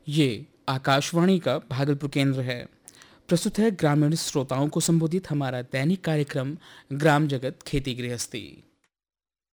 ये आकाशवाणी का भागलपुर केंद्र है। प्रस्तुत है ग्रामीण श्रोताओं को संबोधित हमारा दैनिक कार्यक्रम ग्राम जगत खेती गृहस्थी।